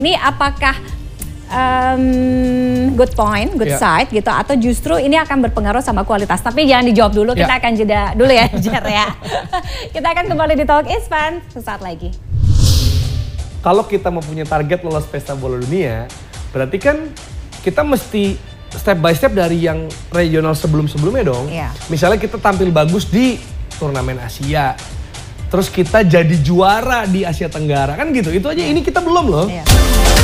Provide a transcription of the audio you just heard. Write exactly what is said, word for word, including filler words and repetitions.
Ini apakah um, good point, good yeah. side gitu, atau justru ini akan berpengaruh sama kualitas? Tapi jangan dijawab dulu, yeah. kita akan jeda dulu ya, Jer ya. Kita akan kembali di Talk is Fun sesaat lagi. Kalau kita mempunyai target lolos pesta bola dunia, berarti kan kita mesti step by step dari yang regional sebelum-sebelumnya dong. Yeah. Misalnya kita tampil bagus di turnamen Asia, terus kita jadi juara di Asia Tenggara, kan gitu. Itu aja, ini kita belum loh. Yeah.